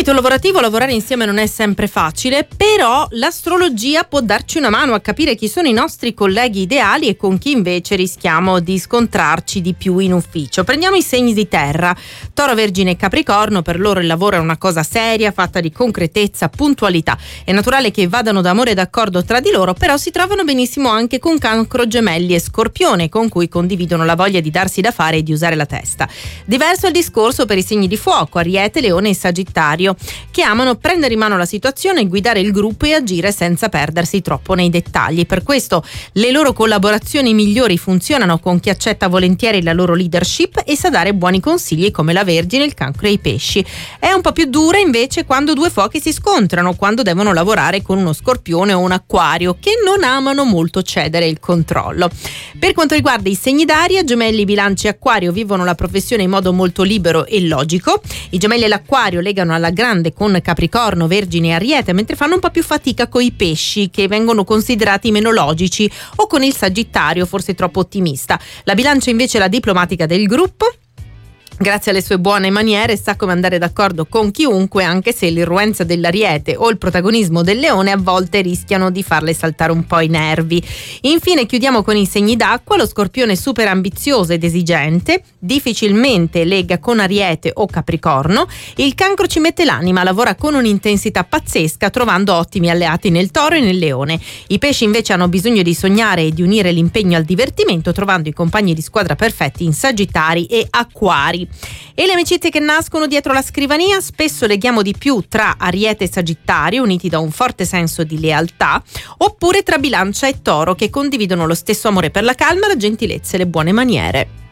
ambito lavorativo lavorare insieme non è sempre facile, però l'astrologia può darci una mano a capire chi sono i nostri colleghi ideali e con chi invece rischiamo di scontrarci di più in ufficio. Prendiamo i segni di terra. Toro, Vergine e Capricorno, per loro il lavoro è una cosa seria, fatta di concretezza, puntualità. È naturale che vadano d'amore e d'accordo tra di loro, però si trovano benissimo anche con Cancro, Gemelli e Scorpione, con cui condividono la voglia di darsi da fare e di usare la testa. Diverso il discorso per i segni di fuoco, Ariete, Leone e Sagittario, che amano prendere in mano la situazione, guidare il gruppo e agire senza perdersi troppo nei dettagli. Per questo le loro collaborazioni migliori funzionano con chi accetta volentieri la loro leadership e sa dare buoni consigli, come la Vergine, il Cancro e i Pesci. È un po' più dura invece quando due fuochi si scontrano, quando devono lavorare con uno Scorpione o un Acquario, che non amano molto cedere il controllo. Per quanto riguarda i segni d'aria, Gemelli, Bilancia e Acquario vivono la professione in modo molto libero e logico. I Gemelli e l'Acquario legano alla grande con Capricorno, Vergine e Ariete, mentre fanno un po' più fatica con i Pesci, che vengono considerati meno logici, o con il Sagittario, forse troppo ottimista. La Bilancia invece è la diplomatica del gruppo. Grazie alle sue buone maniere sa come andare d'accordo con chiunque, anche se l'irruenza dell'Ariete o il protagonismo del Leone a volte rischiano di farle saltare un po' i nervi. Infine chiudiamo con i segni d'acqua. Lo Scorpione è super ambizioso ed esigente, difficilmente lega con Ariete o Capricorno. Il Cancro ci mette l'anima, lavora con un'intensità pazzesca, trovando ottimi alleati nel Toro e nel Leone. I Pesci invece hanno bisogno di sognare e di unire l'impegno al divertimento, trovando i compagni di squadra perfetti in Sagittari e Acquari. E le amicizie che nascono dietro la scrivania, spesso leghiamo di più tra Ariete e Sagittario, uniti da un forte senso di lealtà, oppure tra Bilancia e Toro, che condividono lo stesso amore per la calma, la gentilezza e le buone maniere.